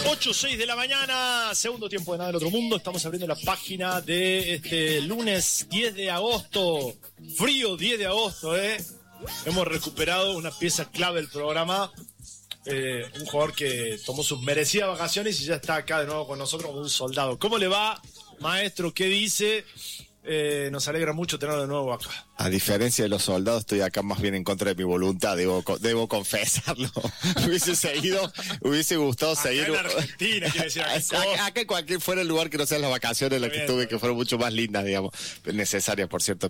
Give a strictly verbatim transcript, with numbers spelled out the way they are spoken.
ocho seis de la mañana, segundo tiempo de Nada del Otro Mundo. Estamos abriendo la página de este lunes diez de agosto. Frío diez de agosto, ¿eh? Hemos recuperado una pieza clave del programa. Eh, un jugador que tomó sus merecidas vacaciones y ya está acá de nuevo con nosotros como un soldado. ¿Cómo le va, maestro? ¿Qué dice? Eh, nos alegra mucho tenerlo de nuevo acá. A diferencia de los soldados, estoy acá más bien en contra de mi voluntad, debo, debo confesarlo. Hubiese seguido, hubiese gustado acá seguir. En Argentina, quiere decir, acá, acá en cualquier fuera el lugar que no sean las vacaciones, las que tuve, que fueron mucho más lindas, digamos, necesarias, por cierto.